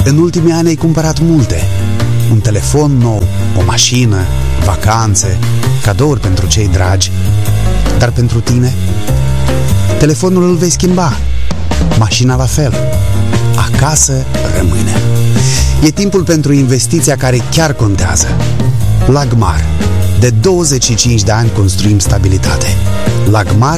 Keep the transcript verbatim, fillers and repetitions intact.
În ultimii ani ai cumpărat multe. Un telefon nou, o mașină, vacanțe, cadouri pentru cei dragi. Dar pentru tine? Telefonul îl vei schimba, mașina la fel. Acasă rămâne. E timpul pentru investiția care chiar contează. Lagmar. De douăzeci și cinci de ani construim stabilitate. Lagmar